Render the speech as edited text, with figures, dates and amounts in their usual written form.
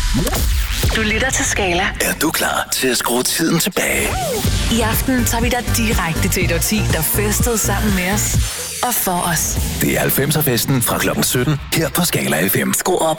Du lytter til Skala. Er du klar til at skrue tiden tilbage? I aften tager vi dig direkte til et årti, der festede sammen med os og for os. Det er 90'er-festen fra klokken 17 her på Skala FM. Skru op.